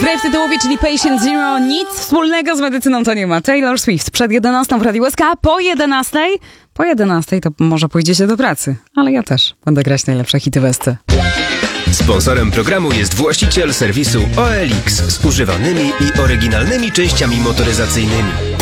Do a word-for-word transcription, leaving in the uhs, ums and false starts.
Wbrew tytułowi, czyli Patient Zero, nic wspólnego z medycyną to nie ma. Taylor Swift przed jedenastą w Radiu S K, po jedenastej, po jedenastej to może pójdziecie do pracy, ale ja też będę grać najlepsze hity Westy. Sponsorem programu jest właściciel serwisu O L X z używanymi i oryginalnymi częściami motoryzacyjnymi.